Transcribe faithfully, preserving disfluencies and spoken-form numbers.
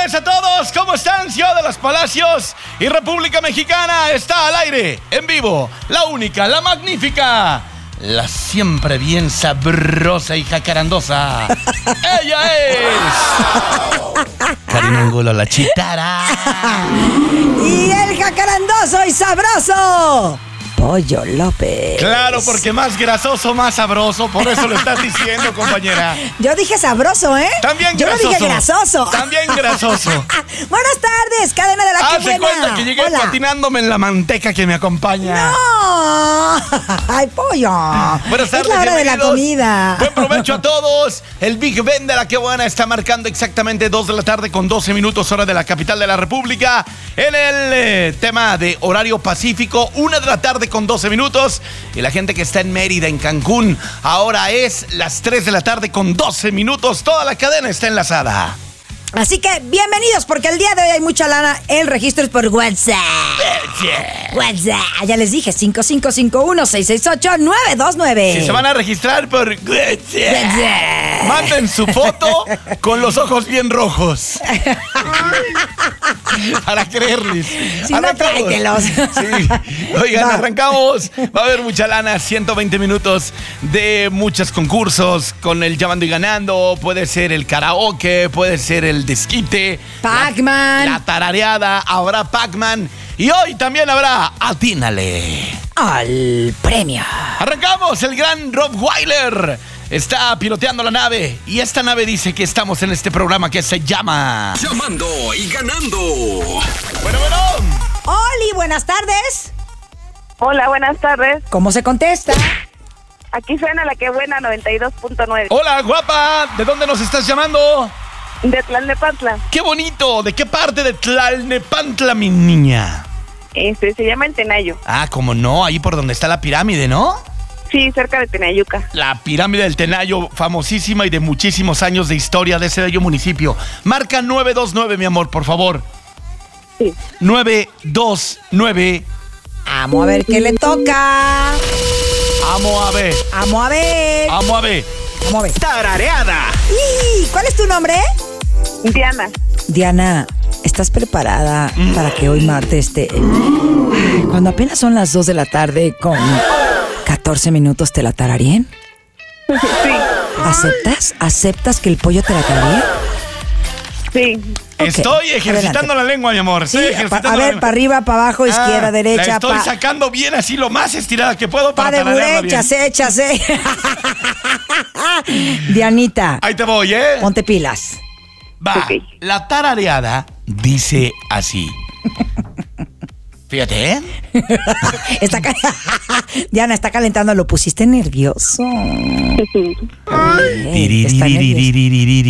tardes a todos. ¿Cómo están? Ciudad de los Palacios y República Mexicana. Está al aire, en vivo, la única, la magnífica, la siempre bien sabrosa y jacarandosa. Ella es Karina Angulo, la chitara. Y el jacarandoso y sabroso Pollo López. Claro, porque más grasoso, más sabroso. Por eso lo estás diciendo, compañera. Yo dije sabroso, ¿eh? También Yo grasoso. no dije grasoso. También grasoso. Buenas tardes, cadena de la Haz que de buena. cuenta que llegué Hola. patinándome en la manteca que me acompaña. ¡No! ¡Ay, pollo! Buenas tardes, es la hora de la bienvenidos. comida. Buen provecho a todos. El Big Ben de la que buena está marcando exactamente dos de la tarde con doce minutos hora de la capital de la República. En el eh, tema de horario pacífico, una de la tarde con doce minutos. Y la gente que está en Mérida, en Cancún, ahora es las tres de la tarde con doce minutos. Toda la cadena está enlazada. Así que bienvenidos, porque el día de hoy hay mucha lana. El registro es por WhatsApp. Yeah. WhatsApp. Ya les dije, cinco cinco cinco uno, seis seis ocho, nueve dos nueve. Si se van a registrar por WhatsApp, manden su foto con los ojos bien rojos. Para creerles. Si no, tráetelos. Sí. Oigan, Va. arrancamos. Va a haber mucha lana, ciento veinte minutos de muchos concursos con el llamando y ganando. Puede ser el karaoke, puede ser el desquite, Pac-Man. La, la tarareada, habrá Pac-Man. Y hoy también habrá Atínale Al premio. Arrancamos. El gran Rob Weiler está piloteando la nave y esta nave dice que estamos en este programa que se llama Llamando y ganando. Bueno, bueno. Oli, buenas tardes. Hola, buenas tardes. ¿Cómo se contesta? Aquí suena la que buena noventa y dos punto nueve. Hola, guapa. ¿De dónde nos estás llamando? De Tlalnepantla. ¡Qué bonito! ¿De qué parte de Tlalnepantla, mi niña? Este, se llama el Tenayo. Ah, como no, ahí por donde está la pirámide, ¿no? Sí, cerca de Tenayuca. La pirámide del Tenayo, famosísima y de muchísimos años de historia de ese bello municipio. Marca nueve dos nueve, mi amor, por favor. Sí. nueve dos nueve. Vamos a ver qué le toca. Amo a ver. Vamos a ver. Amo a ver. Vamos a ver. Tarareada. ¿Y cuál es tu nombre? Diana. Diana, ¿estás preparada para que hoy martes te... Cuando apenas son las dos de la tarde con catorce minutos te la tararien? Sí. ¿Aceptas? ¿Aceptas que el pollo te la tararee? Sí. Estoy ejercitando adelante. la lengua, mi amor. Sí, Estoy pa- ejercitando a la ver, lengua. para arriba, para abajo, izquierda, Ah, derecha. La estoy pa- sacando bien así lo más estirada que puedo Pa para de tararearla bien. échase, échase. Dianita, Ahí te voy, ¿eh? ponte pilas. Va. Ok. La tarareada dice así. Fíjate, ¿eh? Está ca- Diana, está calentando, lo pusiste nervioso. Sí. Ey, está nervioso.